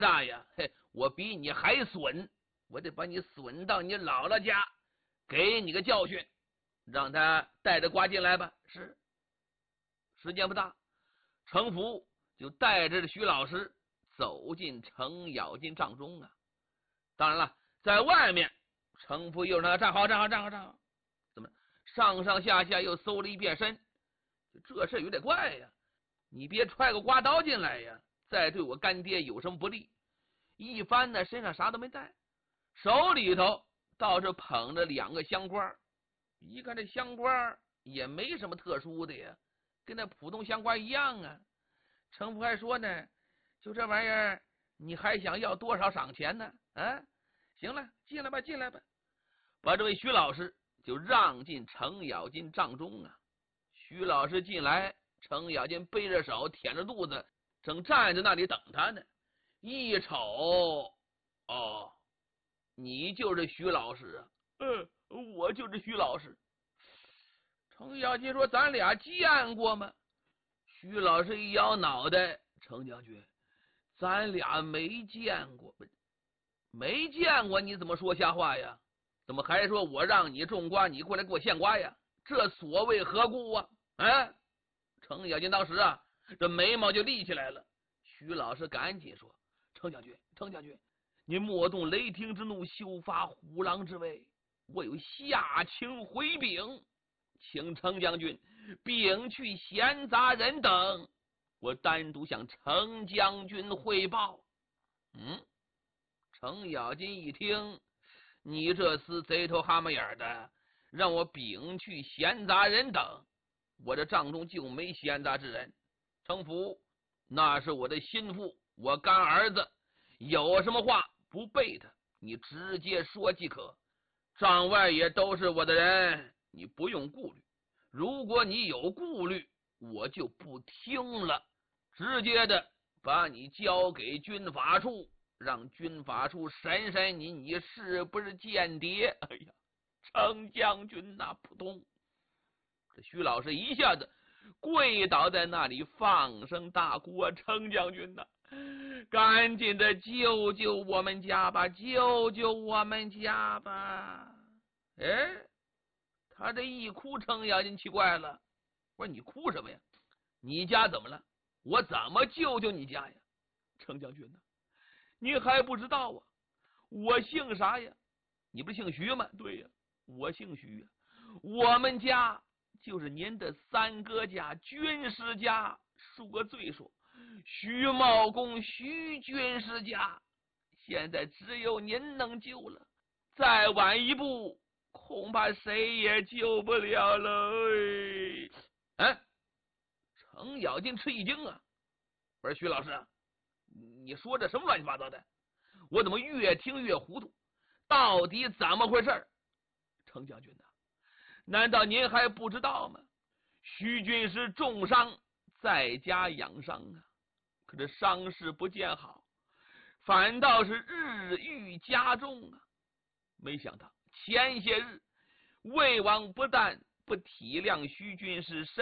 大爷，嘿，我比你还损，我得把你损到你姥姥家，给你个教训，让他带着瓜进来吧。是，时间不大，程福就带着徐老师走进程咬金帐中啊。当然了，在外面，程福又让他站好，站好，站好，站好。怎么上上下下又搜了一遍身？这事有点怪呀！你别揣个刮刀进来呀，再对我干爹有什么不利？一翻呢，身上啥都没带，手里头倒是捧着2个香瓜。一看这香瓜也没什么特殊的呀，跟那普通香瓜一样啊。程福还说呢，就这玩意儿，你还想要多少赏钱呢？啊，行了，进来吧，进来吧。把这位徐老师就让进程咬金帐中啊。徐老师进来，程咬金背着手，舔着肚子，正站在那里等他呢。一瞅，哦，你就是徐老师啊？我就是徐老师。程咬金说：“咱俩见过吗？”徐老师一摇脑袋：“程将军，咱俩没见过。没见过，你怎么说瞎话呀？怎么还说我让你种瓜，你过来给我献瓜呀？这所谓何故啊？”程咬金当时啊，这眉毛就立起来了。徐老师赶紧说：“程将军，程将军，您莫动雷霆之怒，休发虎狼之威。我有下情回禀，请程将军禀去闲杂人等，我单独向程将军汇报。”程咬金一听，你这厮贼头蛤蟆眼的，让我禀去闲杂人等，我这帐中就没闲杂之人。程福那是我的心腹，我干儿子，有什么话不背他，你直接说即可。帐外也都是我的人，你不用顾虑。如果你有顾虑，我就不听了，直接的把你交给军法处，让军法处审审你，你是不是间谍？哎呀，程将军呐，扑通！这徐老师一下子跪倒在那里，放声大哭啊！程将军呐，赶紧的救救我们家吧，救救我们家吧！他这一哭，程咬金奇怪了，我说你哭什么呀？你家怎么了？我怎么救救你家呀？程将军呐，你还不知道啊？我姓啥呀？你不是姓徐吗？对呀，我姓徐呀。我们家就是您的三哥家军师家，恕个罪说，徐茂公徐军师家，现在只有您能救了，再晚一步，恐怕谁也救不了了。程咬金吃一惊啊！我说徐老师，你说这什么乱七八糟的？我怎么越听越糊涂？到底怎么回事？程将军呐，难道您还不知道吗？徐军师重伤，在家养伤啊，可这伤势不见好，反倒是日愈加重啊！没想到前些日魏王不但不体谅徐军师